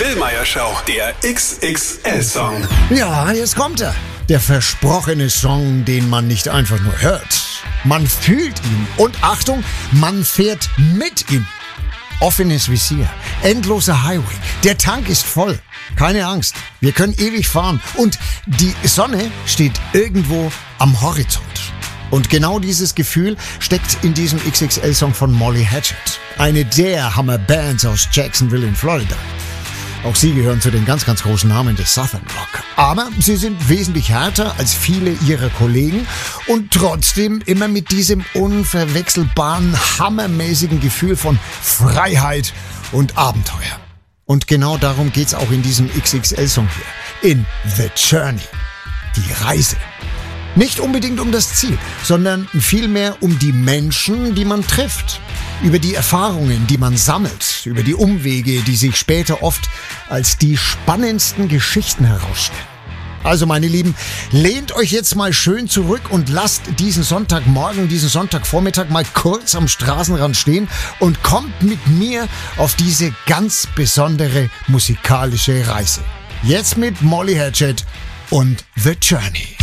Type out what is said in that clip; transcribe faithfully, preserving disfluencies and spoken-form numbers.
Stillmeier Show, der X X L-Song. Ja, jetzt kommt er. Der versprochene Song, den man nicht einfach nur hört. Man fühlt ihn. Und Achtung, man fährt mit ihm. Offenes Visier, endloser Highway. Der Tank ist voll. Keine Angst, wir können ewig fahren. Und die Sonne steht irgendwo am Horizont. Und genau dieses Gefühl steckt in diesem X X L-Song von Molly Hatchet. Eine der Hammer-Bands aus Jacksonville in Florida. Auch sie gehören zu den ganz, ganz großen Namen des Southern Rock. Aber sie sind wesentlich härter als viele ihrer Kollegen und trotzdem immer mit diesem unverwechselbaren, hammermäßigen Gefühl von Freiheit und Abenteuer. Und genau darum geht's auch in diesem X X L-Song hier. In The Journey. Die Reise. Nicht unbedingt um das Ziel, sondern vielmehr um die Menschen, die man trifft. Über die Erfahrungen, die man sammelt. Über die Umwege, die sich später oft als die spannendsten Geschichten herausstellen. Also meine Lieben, lehnt euch jetzt mal schön zurück und lasst diesen Sonntagmorgen, diesen Sonntagvormittag mal kurz am Straßenrand stehen und kommt mit mir auf diese ganz besondere musikalische Reise. Jetzt mit Molly Hatchet und The Journey.